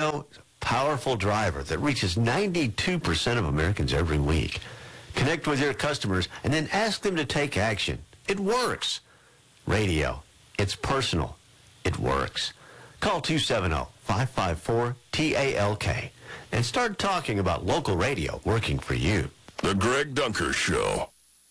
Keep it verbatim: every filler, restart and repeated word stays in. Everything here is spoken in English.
radio, powerful driver that reaches ninety-two percent of Americans every week. Connect with your customers and then ask them to take action. It works. Radio. It's personal. It works. Call two seven zero, five five four, T A L K and start talking about local radio working for you. The Greg Dunker Show.